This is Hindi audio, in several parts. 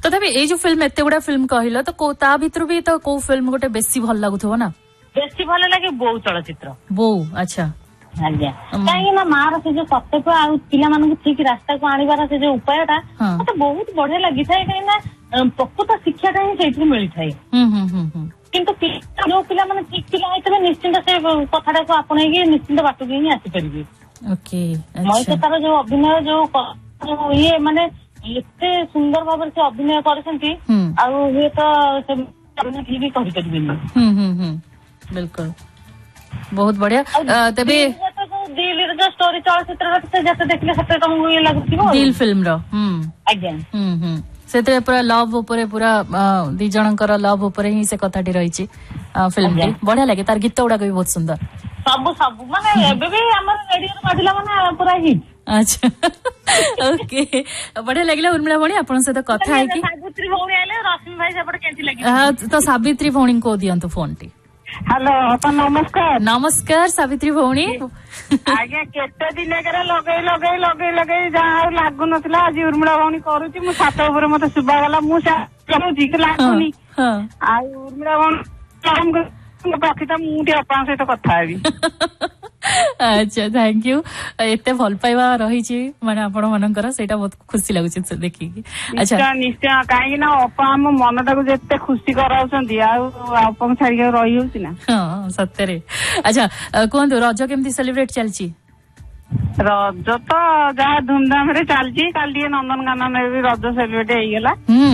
तथापि एई जो फिल्म एते गुडा फिल्म कहलो तो ता भितर भी तो को फिल्म गोटे बेसी भल लागुथबो ना? बेसी भल लागे बोउ चलचित्र। बोउ अच्छा आज्ञा कहीं ना मार से जो सत्यता आ पिला मानक ठीक रास्ता को आनिबार से जो उपायटा मते बहुत बढ़िया लागि थाए कहीं ना प्रकृत शिक्षाटा ही सेठी मिली थाए। किंतु जो पिला माने ठीक पिला आइतबे निश्चिंत से कथाटा को आपणे के निश्चिंत बाटो के ही आसी परिबे। ओके अच्छा तार जो अभिनय जो ये माने एते सुंदर भाव से अभिनय करछंती आ ये तो अभिनय भी करि परिबे। बिल्कुल बहुत बढ़िया। तबे दिल जो स्टोरी चलचित्र जैसे देखले सते तुमको ये लागुथिबो दिल फिल्म रो आज्ञा सेते पूरा लव ऊपर पूरा दी जनकर लव ऊपर ही से कथाटी रहिछि फिल्म टी बढ़िया लागे तार गीत गुडा भी बहुत सुंदर सब माने एबे भी हमर रेडियो बाजिला माने पूरा हिट। अच्छा ओके बढ़िया लागला उर्मिला भणी आपण से तो कथा है कि सावित्री भौणी आले रश्मि भाई सेपट केंति लागी तो सावित्री भौणी को दियंतु फोन टी। हेलो अपन नमस्कार। नमस्कार सावित्री भौणी। आज्ञा केते दिन लगे जहाँ लागू नथिला आज उर्मिला भौणी करूची मु छात ऊपर मते सुबा गला मु करूची कि लागुनी आ उर्मिला भौणी बाकीटा मु टे अपन से तो कथा हेबी। अच्छा थैंक यू एते भल पाइबा रही माने आपण मनकर सेटा बहुत खुशी लागुची देखि। अच्छा निश्चय काहे ना अपा हम मनटा को जेते खुशी कराउछंती आ अपन छाड़ी के रही होउची ना। हां सत्य रे। अच्छा कोन रज केमती सेलिब्रेट चलची? रज तो जहाँ धूमधाम रे चलची काल दिए नंदनकानन में भी रज सेलिब्रेट हो गला।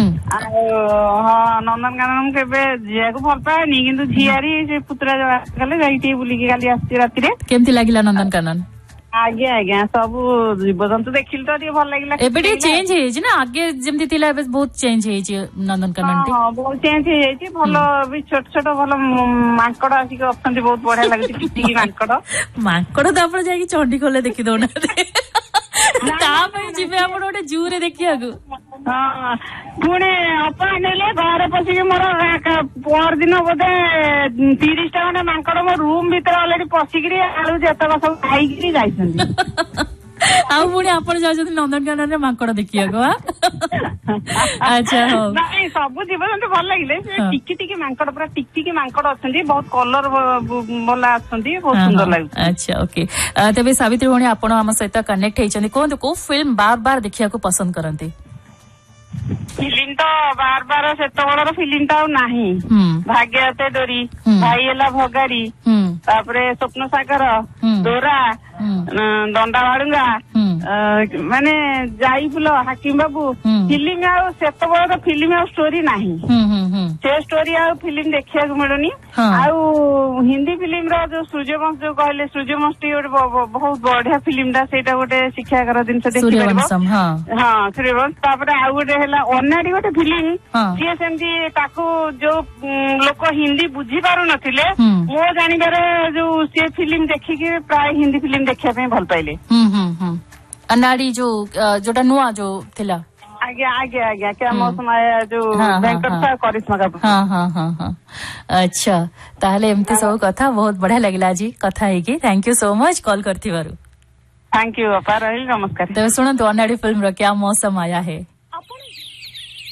हाँ नंदनकानन केबे झिया को भल पाएनी किंतु झियारी से पुत्रा गले जाई बुली के काली आसी राती रे। केमती लागिला नंदनकानन? आज्ञा आज्ञा सब जीवजंतु देखिल तो टिके भल लागिला। एबे टिके चेंज हेछि ना आगे जेमती थिला एबे बहुत चेंज हेछि नंदनकानन टी। हां बहुत चेंज हेछि भल भी छोट छोट भल मांकड़ आसी के अछंती बहुत बढ़िया लागति टिटी मांकड़ तो आपण जाई चंडी खोले देखि दोना ता पे जिबे आपण ओटे जू रे देखिया गो। हां पुणे अपा नेले घर पसी के मोर पर दिन बोधे 30 टा ने मांकड़ मो रूम भीतर ऑलरेडी पसी गिरी आलू जेतबा सब खाई गिरी जाइछन। आ पुणे आपण जाउछन नंदनकानन रे मांकड़ देखिया गो। अच्छा हो नहीं सब जीवजंतु भल लागिले टिकी टिकी मांकड़ पूरा टिकी मांकड़ अछंती बहुत कलर बोला अछंती बहुत सुंदर लागु। अच्छा ओके तबे सावित्री भणी आपण हम सहित कनेक्ट हेचंदी कोन को फिल्म बार बार देखिया को पसंद करंती? फिल्म तो बार बार से बड़ फिल्म तो नहीं भाग्यते डोरी भाईला भगारी तापरे स्वप्न सागर दोरा दंडा बाड़ुंगा माने जाई फुल हाकिम बाबू फिल्म आ से बड़ फिल्म आ स्टोरी नहीं से स्टोरी आ फिल्म देखिया को मिलनी। आ हिंदी फिल्म रो जो सूर्यवंश जो कहले सूर्यवंश टी बहुत बढ़िया फिल्म दा सेटा गोटे शिक्षा कर दिन से देखि परबो। हां सूर्यवंश तापरे आ गोटे हला अनाडी गोटे फिल्म जे सेमती ताको जो लोक हिंदी बुझी पारु नथिले मो जानिबारे जो से फिल्म देखि के प्राय हिंदी फिल्म देखिया पे भल पाइले। अनाड़ी जो जोटा नुआ जो थिला आज्ञा आज्ञा आज्ञा क्या मौसम आया जो वेंकट साह करिश्मा कपूर। हाँ अच्छा ताहले एमती सब कथा बहुत बढ़िया लगला जी कथा है कि thank you so much call करथिबारु। Thank you अपा रही नमस्कार। तो सुनो तो अनाड़ी फिल्म रो क्या मौसम आया है।